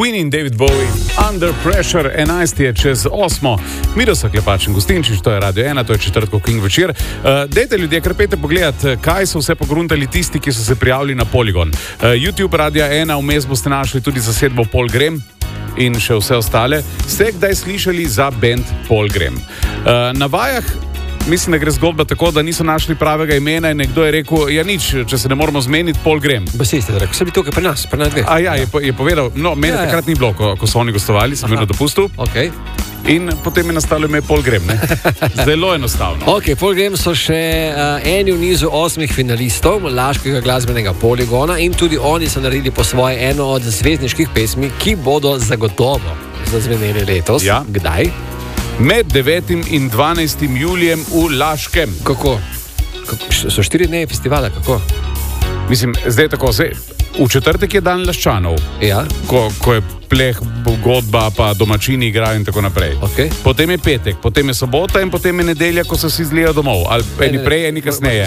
Queen in David Bowie, Under Pressure, 11 je čez 8. Mirosa Klepač in Gustinčič, to je Radio 1, to je četrtkov King večer. Dajte ljudje, kar pejte pogledati, kaj so vse pogruntali tisti, ki so se prijavili na Polygon. YouTube Radio 1, vmes boste našli tudi zasedbo Paul Graham in še vse ostale. Ste kdaj slišali za band Paul Graham? Na vajah mislim, da gre zgodba tako, da niso našli pravega imena in nekdo je rekel, ja nič, če se ne moramo zmeniti, Paul Graham. Basiste, rekel, se bi tukaj pri nas dve. Je povedal, no, mene takrat ni bilo, ko so oni gostovali, sem bil na dopustu. Okay. In potem je nastalo ime Paul Graham, ne? Zelo enostavno. Ok, Paul Graham so še eni v nizu 8 finalistov Laškega glasbenega Polygona in tudi oni so naredili po svoje eno od zvezdniških pesmi, ki bodo zagotovo zazveneli letos. Ja. Kdaj? Med 9. in 12. julijem v Laškem. Kako? So 4 dni festivala, kako? Mislim, zdaj tako, v četrtek je dan Laščanov, ja. Ko je pleh, godba, pa domačini igrajo in tako naprej. Okay. Potem je petek, potem je sobota in potem je nedelja, ko se vsi zlijejo domov. Ali eni prej, eni kasneje.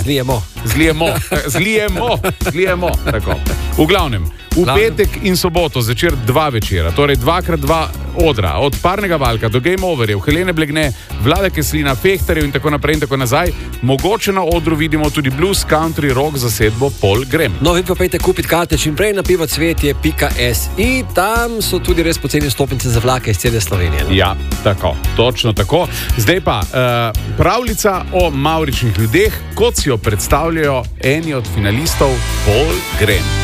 Zlijemo. Tako. V glavnem, petek in soboto zvečer 2 večera, torej 2x2 odra, od Parnega Valka do Game Overjev, Helene Blegne, Vlada Keslina, Fehtarjev in tako naprej in tako nazaj. Mogoče na odru vidimo tudi blues, country, rock zasedbo Paul Graham. No, vi pa pejte kupiti karte čim prej na pivocvetje.si, tam so tudi res poceni stopnice za vlake iz cele Slovenije. No? Ja, tako, točno tako. Zdaj pa pravljica o mavričnih ljudeh, kot si jo predstavljajo eni od finalistov Paul Graham.